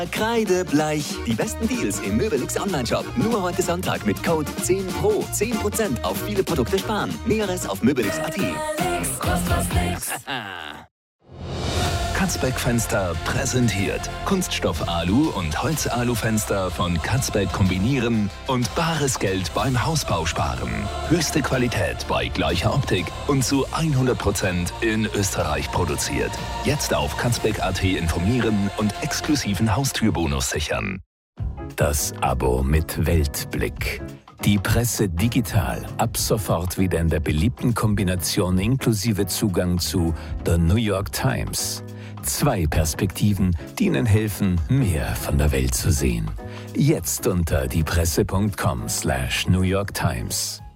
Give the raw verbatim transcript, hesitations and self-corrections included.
Kreidebleich. Die besten Deals im Möbelix Onlineshop. Nur heute Sonntag mit Code zehn Pro. zehn Prozent auf viele Produkte sparen. Näheres auf möbelix punkt at. Katzbeck Fenster präsentiert Kunststoff Alu und Holz Alu Fenster von Katzbeck kombinieren und bares Geld beim Hausbau sparen. Höchste Qualität bei gleicher Optik und zu hundert Prozent in Österreich produziert. Jetzt auf katzbeck punkt at informieren und exklusiven Haustürbonus sichern. Das Abo mit Weltblick. Die Presse digital, ab sofort wieder in der beliebten Kombination inklusive Zugang zu The New York Times. Zwei Perspektiven, die Ihnen helfen, mehr von der Welt zu sehen. Jetzt unter diepresse punkt com slash New York Times.